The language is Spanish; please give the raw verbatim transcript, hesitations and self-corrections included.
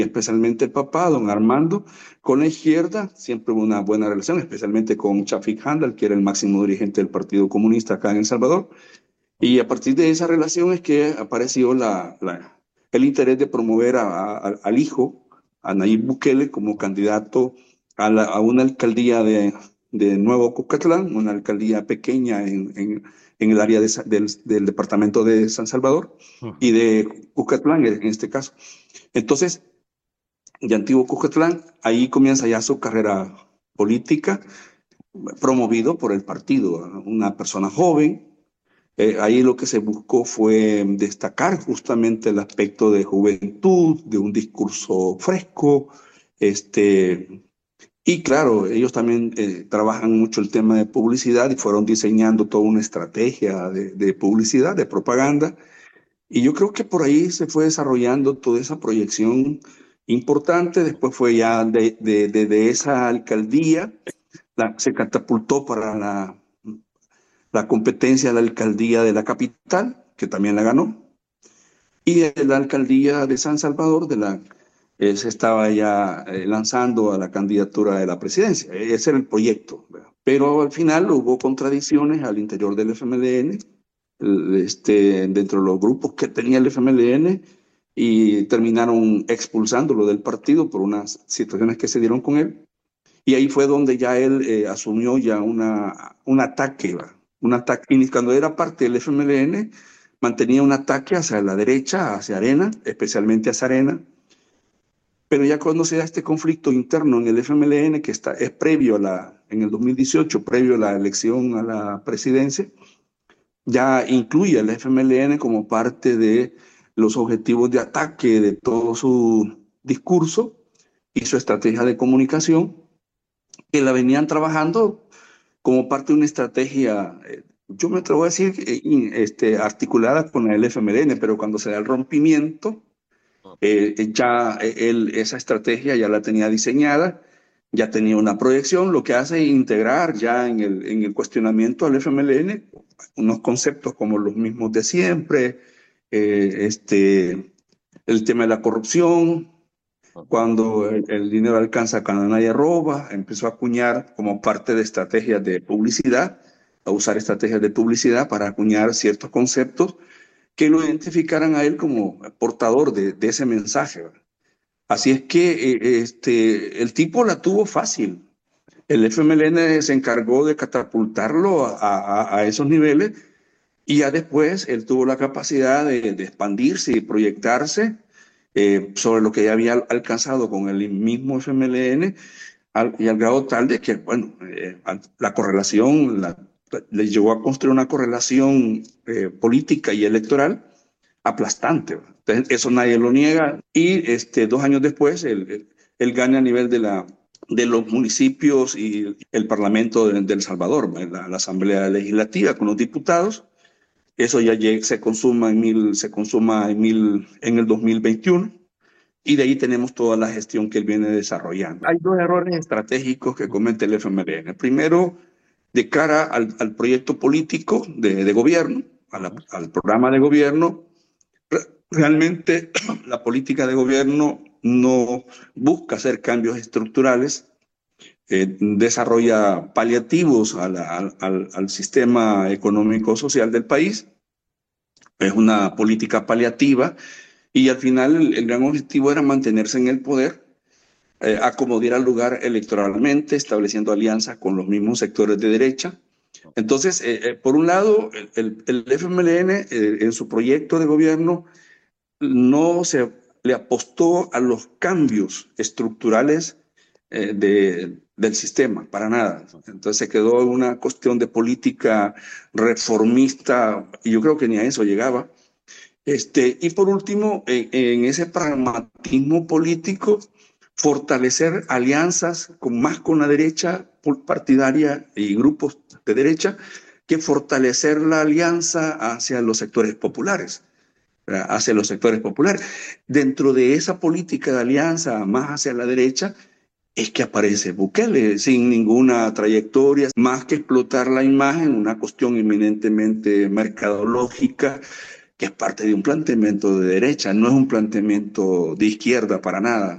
especialmente el papá, don Armando, con la izquierda siempre hubo una buena relación, especialmente con Chafik Handal, que era el máximo dirigente del Partido Comunista acá en El Salvador. Y a partir de esa relación es que apareció la, la, el interés de promover a, a, al hijo, a Nayib Bukele, como candidato a, la, a una alcaldía de, de Nuevo Cucatlán, una alcaldía pequeña en, en, en el área de, del, del departamento de San Salvador y Ujú. de Cucatlán en este caso. Entonces, de Antiguo Cucatlán, ahí comienza ya su carrera política, promovido por el partido, una persona joven. Eh, ahí lo que se buscó fue destacar justamente el aspecto de juventud, de un discurso fresco, este, y claro, ellos también eh, trabajan mucho el tema de publicidad y fueron diseñando toda una estrategia de, de publicidad, de propaganda, y yo creo que por ahí se fue desarrollando toda esa proyección importante. Después fue ya de, de, de, de esa alcaldía, la, se catapultó para la, la competencia de la alcaldía de la capital, que también la ganó, y de la alcaldía de San Salvador, de la, eh, se estaba ya eh, lanzando a la candidatura de la presidencia. Ese era el proyecto, ¿verdad? Pero al final hubo contradicciones al interior del F M L N, este, dentro de los grupos que tenía el F M L N, y terminaron expulsándolo del partido por unas situaciones que se dieron con él. Y ahí fue donde ya él eh, asumió ya una, un ataque, ¿va? Un ataque. Y cuando era parte del F M L N, mantenía un ataque hacia la derecha, hacia Arena, especialmente hacia Arena. Pero ya cuando se da este conflicto interno en el F M L N, que está, es previo a la, en el dos mil dieciocho, previo a la elección a la presidencia, ya incluye al F M L N como parte de los objetivos de ataque de todo su discurso y su estrategia de comunicación, que la venían trabajando como parte de una estrategia, eh, yo me atrevo a decir, eh, este, articulada con el F M L N, pero cuando se da el rompimiento, eh, ya eh, él, esa estrategia ya la tenía diseñada, ya tenía una proyección, lo que hace es integrar ya en el, en el cuestionamiento al F M L N unos conceptos como los mismos de siempre, eh, este, el tema de la corrupción, cuando el, el dinero alcanza cuando nadie roba, empezó a acuñar como parte de estrategias de publicidad, a usar estrategias de publicidad para acuñar ciertos conceptos que lo identificaran a él como portador de, de ese mensaje. Así es que eh, este, el tipo la tuvo fácil. El F M L N se encargó de catapultarlo a, a, a esos niveles y ya después él tuvo la capacidad de, de expandirse y proyectarse eh, sobre lo que ya había alcanzado con el mismo F M L N al, y al grado tal de que, bueno, eh, la correlación, la, le llevó a construir una correlación eh, política y electoral aplastante. Entonces, eso nadie lo niega. Y este, dos años después, él, él gana a nivel de, la, de los municipios y el Parlamento de, de El Salvador, la, la Asamblea Legislativa con los diputados. Eso ya llega, se consuma en mil, se consuma en mil, en el dos mil veintiuno. Y de ahí tenemos toda la gestión que él viene desarrollando. Hay dos errores estratégicos que comete el F M L N. Primero, de cara al, al proyecto político de, de gobierno, a la, al programa de gobierno, realmente la política de gobierno no busca hacer cambios estructurales, eh, desarrolla paliativos a la, al, al sistema económico-social del país, es una política paliativa y al final el, el gran objetivo era mantenerse en el poder, eh, acomodar al lugar electoralmente, estableciendo alianzas con los mismos sectores de derecha. Entonces, eh, eh, por un lado, el, el, el F M L N eh, en su proyecto de gobierno no se le apostó a los cambios estructurales eh, de, del sistema, para nada. Entonces se quedó en una cuestión de política reformista y yo creo que ni a eso llegaba. Este, y por último, en, en ese pragmatismo político, fortalecer alianzas con, más con la derecha partidaria y grupos de derecha que fortalecer la alianza hacia los sectores populares, ¿verdad? Hacia los sectores populares. Dentro de esa política de alianza más hacia la derecha es que aparece Bukele sin ninguna trayectoria, más que explotar la imagen, una cuestión eminentemente mercadológica, que es parte de un planteamiento de derecha, no es un planteamiento de izquierda para nada.